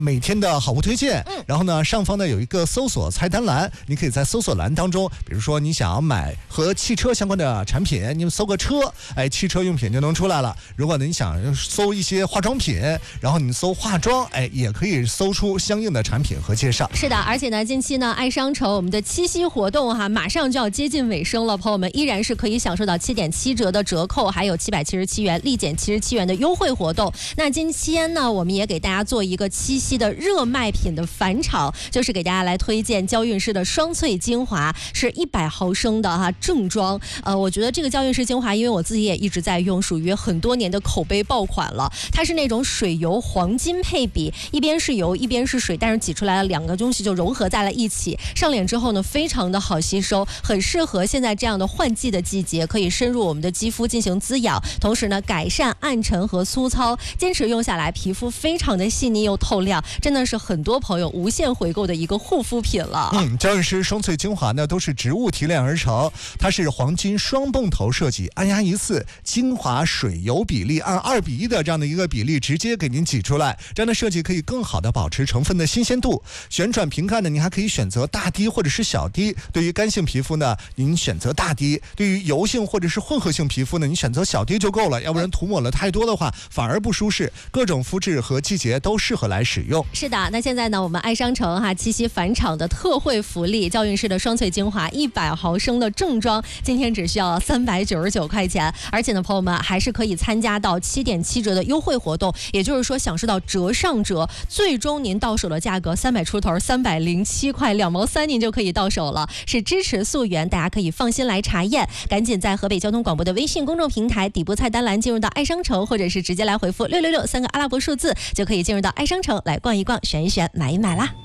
每天的好物推荐，然后呢，上方呢有一个搜索菜单栏，你可以在搜索栏当中，比如说你想要买和汽车相关的产品，你搜个车，汽车用品就能出来了。如果你想搜一些化妆品，然后你搜化妆，也可以搜出相应的产品和介绍。 是的，而且呢，近期呢，爱商城我们的七夕活动马上就要接近尾声了，朋友们依然是可以享受到7.7折的折扣，还有777元立减77元的优惠活动。那今天呢，我们也给大家做一个七夕的热卖品的返场，就是给大家来推荐娇韵诗的双萃精华，是100毫升的正装。我觉得这个娇韵诗精华，因为我自己也一直在用，属于很多年的口碑爆款了。它是那种水油黄金配比，一边是油一边是水，但是挤出来了两个东西就融合在了一起，上脸之后呢，非常的好吸收，很适合现在这样的换季的季节，可以深入我们的肌肤进行滋养，同时呢，改善暗沉和粗糙，坚持用下来，皮肤非常的细腻又透亮，真的是很多朋友无限回购的一个护肤品了。 娇韵诗双萃精华呢，都是植物提炼而成，它是黄金双泵头设计，按压一次，精华水油比例按2:1的这样的一个比例直接给您挤出来，这样的设计可以更好的保持成分的新鲜度。旋转瓶盖呢，您还可以选择大滴或者是小滴，对于干性皮肤呢，您选择大滴；对于油性或者是混合性皮肤呢，你选择小滴就够了，要不然涂抹了太多的话反而不舒适。各种肤质和季节都适合来使用。 是的，那现在呢，我们爱商城七夕返场的特惠福利，娇韵诗的双萃精华100毫升的正装，今天只需要399块钱，而且呢，朋友们还是可以参加到7.7折的优惠活动，也就是说享受到折上折，最终您到手的价格300出头，307块2毛3您就可以到手了，是支持溯源，大家可以放心来查验。赶紧在河北交通广播的微信公众平台底部菜单栏进入到爱商城，或者是直接来回复666 3个阿拉伯数字，就可以进入到爱商城来逛一逛、选一选、买一买啦。